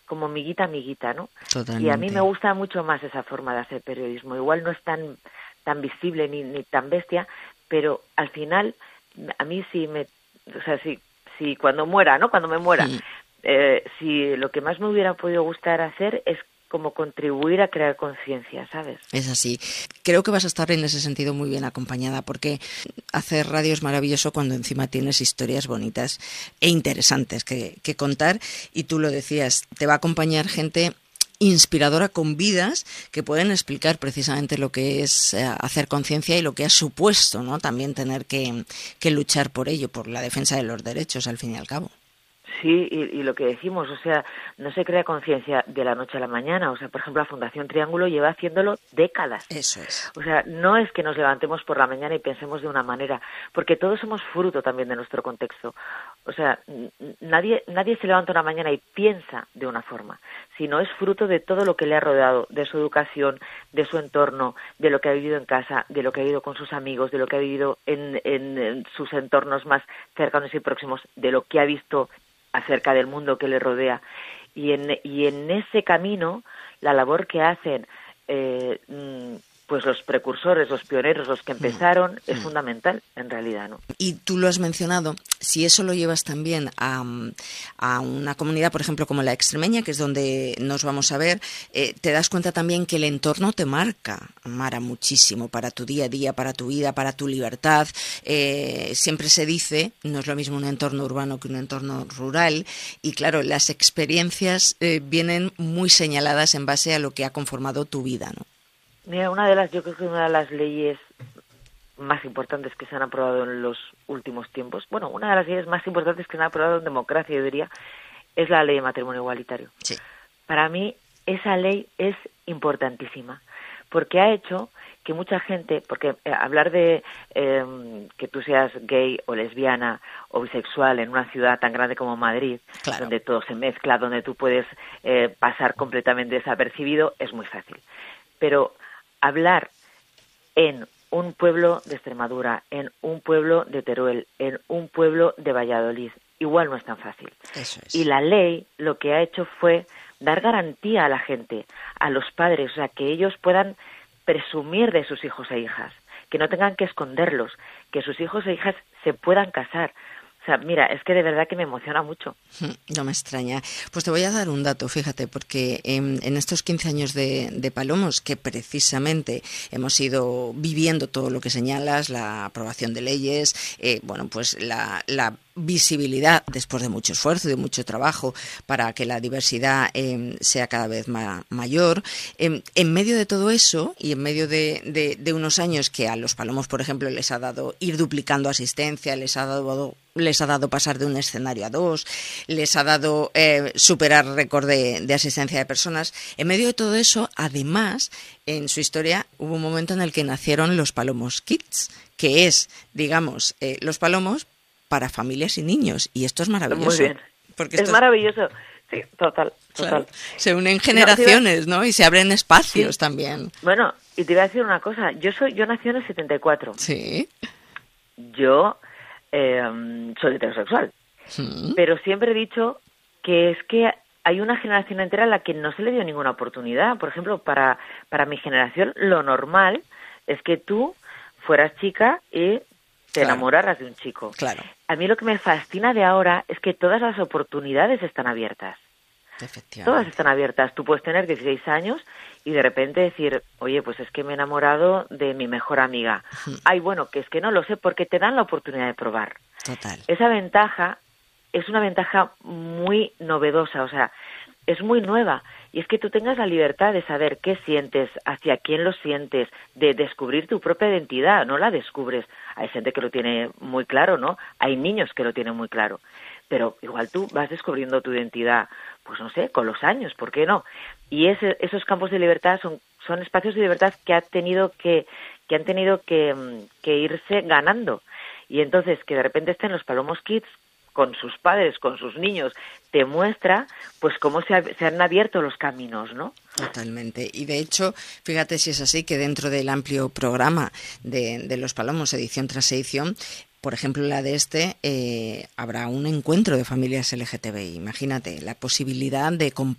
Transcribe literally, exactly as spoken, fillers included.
como miguita a miguita, ¿no? Totalmente. Y a mí me gusta mucho más esa forma de hacer periodismo. Igual no es tan tan visible ni, ni tan bestia, pero al final a mí sí me, o sea, sí, sí cuando muera, ¿no? Cuando me muera, sí. eh, si lo que más me hubiera podido gustar hacer es como contribuir a crear conciencia, ¿sabes? Es así. Creo que vas a estar en ese sentido muy bien acompañada, porque hacer radio es maravilloso cuando encima tienes historias bonitas e interesantes que, que contar, y tú lo decías, te va a acompañar gente inspiradora con vidas que pueden explicar precisamente lo que es eh, hacer conciencia y lo que ha supuesto, ¿no? También tener que, que luchar por ello, por la defensa de los derechos, al fin y al cabo. Sí, y, y lo que decimos, o sea, no se crea conciencia de la noche a la mañana. O sea, por ejemplo, la Fundación Triángulo lleva haciéndolo décadas. Eso es. O sea, no es que nos levantemos por la mañana y pensemos de una manera, porque todos somos fruto también de nuestro contexto. O sea, nadie nadie se levanta una mañana y piensa de una forma, sino es fruto de todo lo que le ha rodeado, de su educación, de su entorno, de lo que ha vivido en casa, de lo que ha vivido con sus amigos, de lo que ha vivido en, en, en sus entornos más cercanos y próximos, de lo que ha visto acerca del mundo que le rodea, y en y en ese camino la labor que hacen eh, pues los precursores, los pioneros, los que empezaron, mm. es fundamental en realidad, ¿no? Y tú lo has mencionado, si eso lo llevas también a, a una comunidad, por ejemplo, como la extremeña, que es donde nos vamos a ver, eh, te das cuenta también que el entorno te marca, Mara, muchísimo para tu día a día, para tu vida, para tu libertad. Eh, siempre se dice, no es lo mismo un entorno urbano que un entorno rural, y claro, las experiencias eh, vienen muy señaladas en base a lo que ha conformado tu vida, ¿no? Mira, una de las, yo creo que una de las leyes más importantes que se han aprobado en los últimos tiempos, bueno, una de las leyes más importantes que se han aprobado en democracia, yo diría, es la ley de matrimonio igualitario. Sí. Para mí, esa ley es importantísima, porque ha hecho que mucha gente, porque eh, hablar de eh, que tú seas gay o lesbiana o bisexual en una ciudad tan grande como Madrid, claro, donde todo se mezcla, donde tú puedes eh, pasar completamente desapercibido, es muy fácil. Pero hablar en un pueblo de Extremadura, en un pueblo de Teruel, en un pueblo de Valladolid, igual no es tan fácil. Eso es. Y la ley lo que ha hecho fue dar garantía a la gente, a los padres, o sea, que ellos puedan presumir de sus hijos e hijas, que no tengan que esconderlos, que sus hijos e hijas se puedan casar. O sea, mira, es que de verdad que me emociona mucho. No me extraña. Pues te voy a dar un dato, fíjate, porque en, en estos quince años de, de Palomos, que precisamente hemos ido viviendo todo lo que señalas, la aprobación de leyes, eh, bueno, pues la, la visibilidad, después de mucho esfuerzo y de mucho trabajo, para que la diversidad eh, sea cada vez ma- mayor. Eh, en medio de todo eso, y en medio de, de, de unos años que a los Palomos, por ejemplo, les ha dado ir duplicando asistencia, les ha dado les ha dado pasar de un escenario a dos, les ha dado eh, superar récord de, de asistencia de personas. En medio de todo eso, además, en su historia hubo un momento en el que nacieron los Palomos Kids, que es, digamos, eh, los Palomos para familias y niños, y esto es maravilloso. Muy bien. Porque es esto maravilloso. Sí, total, total. Claro. Se unen generaciones, ¿no? Y se abren espacios sí. también. Bueno, y te iba a decir una cosa. Yo soy, yo nací en el setenta y cuatro. Sí. Yo eh, soy heterosexual. Sí. Pero siempre he dicho que es que hay una generación entera a la que no se le dio ninguna oportunidad. Por ejemplo, para, para mi generación, lo normal es que tú fueras chica y te claro. enamoraras de un chico. Claro. A mí lo que me fascina de ahora es que todas las oportunidades están abiertas. Efectivamente. Todas están abiertas. Tú puedes tener dieciséis años y de repente decir, oye, pues es que me he enamorado de mi mejor amiga. Uh-huh. Ay, bueno, que es que no lo sé, porque te dan la oportunidad de probar. Total. Esa ventaja es una ventaja muy novedosa, o sea, es muy nueva. Y es que tú tengas la libertad de saber qué sientes, hacia quién lo sientes, de descubrir tu propia identidad, no la descubres. Hay gente que lo tiene muy claro, ¿no? Hay niños que lo tienen muy claro. Pero igual tú vas descubriendo tu identidad, pues no sé, con los años, ¿por qué no? Y ese, esos campos de libertad son, son espacios de libertad que ha tenido que, que han tenido que, que irse ganando. Y entonces que de repente estén los Palomos Kids con sus padres, con sus niños, te muestra pues cómo se, ha, se han abierto los caminos, ¿no? Totalmente. Y de hecho, fíjate si es así, que dentro del amplio programa de, de los Palomos, edición tras edición, por ejemplo, la de este, eh, habrá un encuentro de familias L G T B I. Imagínate, la posibilidad de compartir